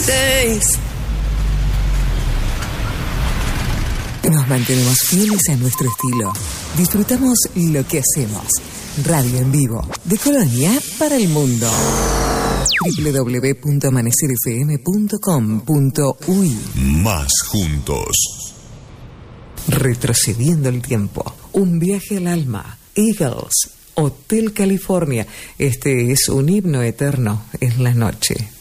days. Nos mantenemos fieles a nuestro estilo. Disfrutamos lo que hacemos. Radio en vivo, de Colonia para el mundo. www.amanecerfm.com.uy. Más juntos. Retrocediendo el tiempo. Un viaje al alma. Eagles. Hotel California. Este es un himno eterno en la noche.